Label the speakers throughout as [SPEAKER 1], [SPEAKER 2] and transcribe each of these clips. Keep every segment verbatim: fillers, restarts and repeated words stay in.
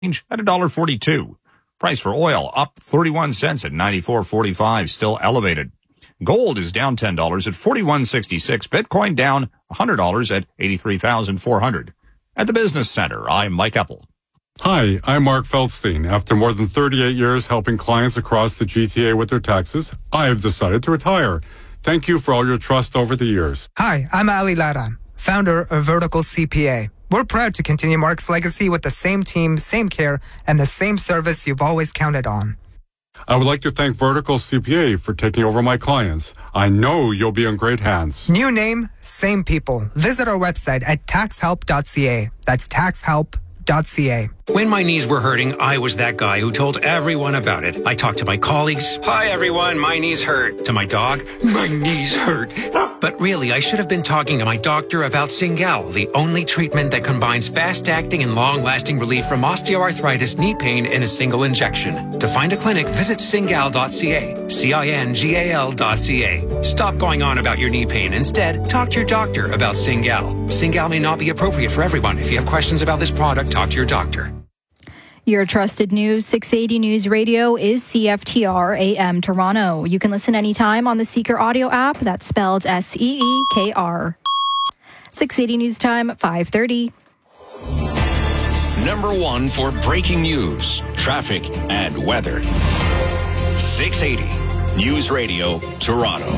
[SPEAKER 1] at one dollar forty-two. Price for oil up thirty-one cents at ninety-four forty-five, still elevated. Gold is down ten dollars at forty-one sixty-six. Bitcoin down one hundred dollars at eighty-three thousand four hundred. At the Business Center, I'm Mike Eppel.
[SPEAKER 2] Hi, I'm Mark Feldstein. After more than thirty-eight years helping clients across the G T A with their taxes, I have decided to retire. Thank you for all your trust over the years.
[SPEAKER 3] Hi, I'm Ali Lara, founder of Vertical C P A. We're proud to continue Mark's legacy with the same team, same care, and the same service you've always counted on.
[SPEAKER 2] I would like to thank Vertical C P A for taking over my clients. I know you'll be in great hands.
[SPEAKER 3] New name, same people. Visit our website at tax help dot c a. That's tax help dot c a.
[SPEAKER 4] When my knees were hurting, I was that guy who told everyone about it. I talked to my colleagues. Hi, everyone. My knees hurt. To my dog. My knees hurt. But really, I should have been talking to my doctor about Cingal, the only treatment that combines fast-acting and long-lasting relief from osteoarthritis knee pain in a single injection. To find a clinic, visit cingal dot c a. C I N G A L dot C A. Stop going on about your knee pain. Instead, talk to your doctor about Cingal. Cingal may not be appropriate for everyone. If you have questions about this product, talk to your doctor.
[SPEAKER 5] Your trusted news, six eighty News Radio, is C F T R A M Toronto. You can listen anytime on the Seeker audio app. That's spelled S E E K R. six eighty News Time, five thirty.
[SPEAKER 6] Number one for breaking news, traffic, and weather. six eighty News Radio, Toronto.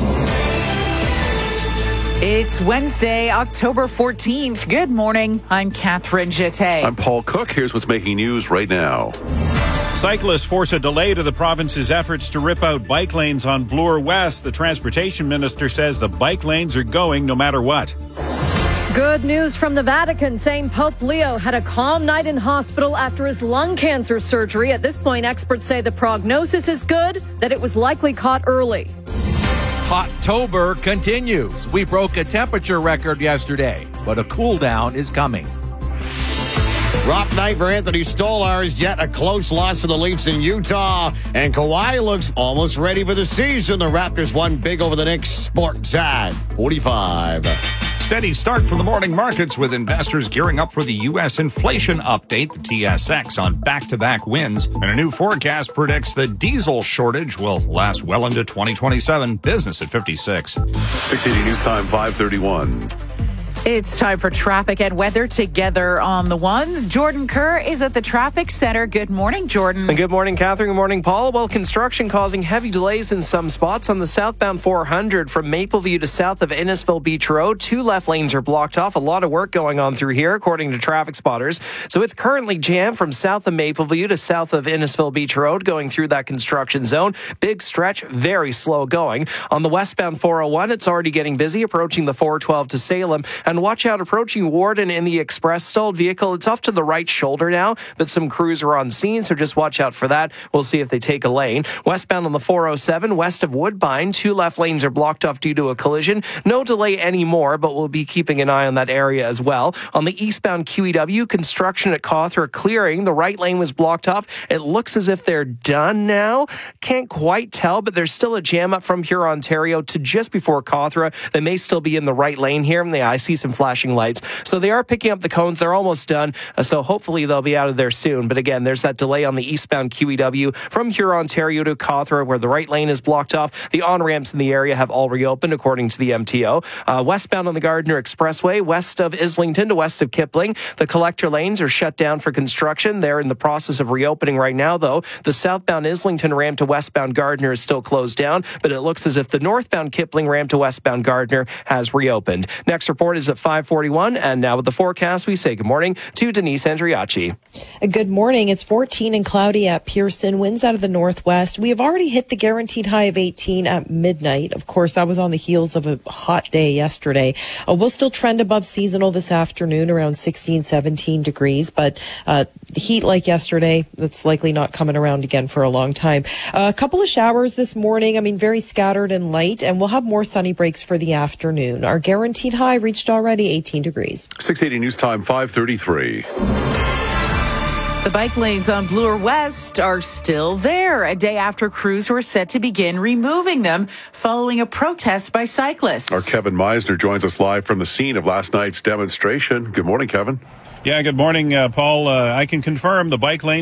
[SPEAKER 7] It's Wednesday, October fourteenth. Good morning. I'm Catherine Jeté.
[SPEAKER 8] I'm Paul Cook. Here's what's making news right now.
[SPEAKER 9] Cyclists force a delay to the province's efforts to rip out bike lanes on Bloor West. The transportation minister says the bike lanes are going no matter what.
[SPEAKER 10] Good news from the Vatican saying Pope Leo had a calm night in hospital after his lung cancer surgery. At this point, experts say the prognosis is good, that it was likely caught early.
[SPEAKER 11] Hot-tober continues. We broke a temperature record yesterday, but a cool down is coming.
[SPEAKER 12] Rough night for Anthony Stolarz, yet a close loss to the Leafs in Utah. And Kawhi looks almost ready for the season. The Raptors won big over the Knicks. Sportsnet forty-five.
[SPEAKER 1] Steady start for the morning markets with investors gearing up for the U S inflation update, the T S X, on back-to-back wins. And a new forecast predicts the diesel shortage will last well into twenty twenty-seven. Business at fifty-six.
[SPEAKER 8] six eighty News Time, five thirty-one.
[SPEAKER 7] It's time for traffic and weather together on the ones. Jordan Kerr is at the traffic center. Good morning, Jordan.
[SPEAKER 13] Good morning, Catherine. Good morning, Paul. Well, construction causing heavy delays in some spots on the southbound four hundred from Mapleview to south of Innisfil Beach Road. Two left lanes are blocked off. A lot of work going on through here, according to traffic spotters. So it's currently jammed from south of Mapleview to south of Innisfil Beach Road, going through that construction zone. Big stretch, very slow going. On the westbound four oh one, it's already getting busy, approaching the four twelve to Salem. And watch out approaching Warden in the express stalled vehicle. It's off to the right shoulder now, but some crews are on scene, so just watch out for that. We'll see if they take a lane. Westbound on the four oh seven, west of Woodbine, two left lanes are blocked off due to a collision. No delay anymore, but we'll be keeping an eye on that area as well. On the eastbound Q E W, construction at Cawthra clearing. The right lane was blocked off. It looks as if they're done now. Can't quite tell, but there's still a jam up from Pure Ontario to just before Cawthra. They may still be in the right lane here. Yeah, I see some flashing lights. So they are picking up the cones. They're almost done. Uh, so hopefully they'll be out of there soon. But again, there's that delay on the eastbound Q E W from Huron, Ontario to Cawthra, where the right lane is blocked off. The on-ramps in the area have all reopened, according to the M T O. Uh, westbound on the Gardiner Expressway, west of Islington to west of Kipling, the collector lanes are shut down for construction. They're in the process of reopening right now, though. The southbound Islington ramp to westbound Gardiner is still closed down, but it looks as if the northbound Kipling ramp to westbound Gardiner has reopened. Next report is at five forty-one, and now with the forecast, we say good morning to Denise Andriachi.
[SPEAKER 14] Good morning. It's fourteen and cloudy at Pearson. Winds out of the northwest. We have already hit the guaranteed high of eighteen at midnight. Of course, that was on the heels of a hot day yesterday. Uh, we'll still trend above seasonal this afternoon, around sixteen, seventeen degrees, but uh, the heat like yesterday, that's likely not coming around again for a long time. Uh, a couple of showers this morning. I mean, very scattered and light, and we'll have more sunny breaks for the afternoon. Our guaranteed high reached already eighteen degrees.
[SPEAKER 8] six eighty News Time, five thirty-three.
[SPEAKER 7] The bike lanes on Bloor West are still there, a day after crews were set to begin removing them following a protest by cyclists.
[SPEAKER 8] Our Kevin Meisner joins us live from the scene of last night's demonstration. Good morning, Kevin.
[SPEAKER 9] Yeah, good morning, uh, Paul. Uh, I can confirm the bike lane